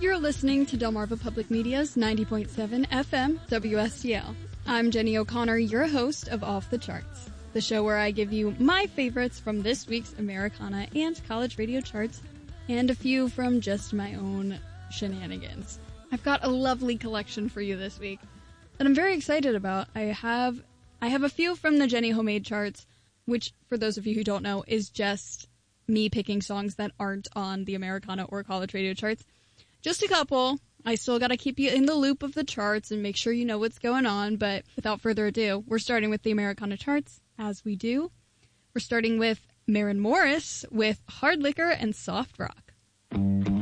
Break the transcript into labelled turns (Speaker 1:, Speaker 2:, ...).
Speaker 1: You're listening to Delmarva Public Media's 90.7 FM WSTL. I'm Jenny O'Connor, your host of Off the Charts, the show where I give you my favorites from this week's Americana and college radio charts, and a few from just my own shenanigans. I've got a lovely collection for you this week that I'm very excited about. I have a few from the Jenny Homemade charts, which, for those of you who don't know, is just me picking songs that aren't on the Americana or college radio charts. Just a couple. I still gotta keep you in the loop of the charts and make sure you know what's going on, but without further ado, we're starting with the Americana charts, as we do. We're starting with Maren Morris with Hard Liquor and Soft Rock.